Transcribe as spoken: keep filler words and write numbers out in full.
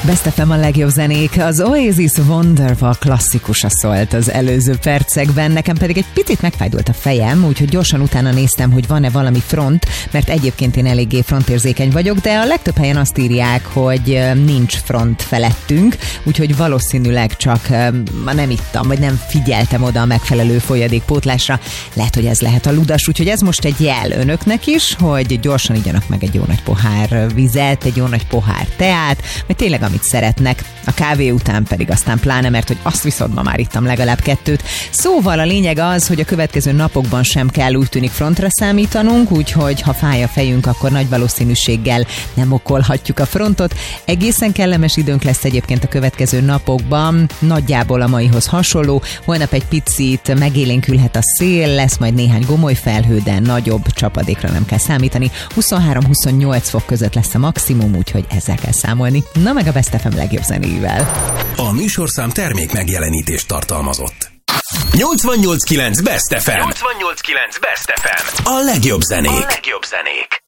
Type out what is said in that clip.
Best ef em a legjobb zenék. Az Oasis Wonderwall klasszikusa szólt az előző percekben, nekem pedig egy picit megfájdult a fejem, úgyhogy gyorsan utána néztem, hogy van-e valami front, mert egyébként én eléggé frontérzékeny vagyok, de a legtöbb helyen azt írják, hogy nincs front felettünk, úgyhogy valószínűleg csak ma nem ittam, vagy nem figyeltem oda a megfelelő folyadékpótlásra. Lehet, hogy ez lehet a ludas, úgyhogy ez most egy jel önöknek is, hogy gyorsan igyanak meg egy jó nagy pohár vizet, egy jó nagy pohár teát, vagy tényleg amit szeretnek. A kávé után pedig aztán pláne, mert hogy azt viszont ma már ittam legalább kettőt. Szóval a lényeg az, hogy a következő napokban sem kell úgy tűnik frontra számítanunk, úgyhogy ha fáj a fejünk, akkor nagy valószínűséggel nem okolhatjuk a frontot. Egészen kellemes időnk lesz egyébként a következő napokban, nagyjából a maihoz hasonló. Holnap egy picit megélénkülhet a szél, lesz majd néhány gomoly felhő, de nagyobb csapadékra nem kell számítani. huszonhárom-huszonnyolc fok között lesz a maximum, úgyhogy ezzel kell számolni. Na meg a Best ef em legjobb zenéivel. A műsorszám termék megjelenítést tartalmazott. nyolcvannyolc kilenc Best ef em. nyolcvannyolc kilenc Best ef em. A legjobb zenék. A legjobb zenék.